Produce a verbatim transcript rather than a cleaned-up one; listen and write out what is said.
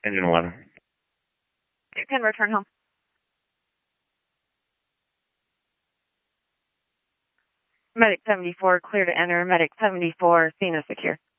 Engine eleven. You can return home. Medic seventy-four, clear to enter. Medic seventy-four, scene is secure.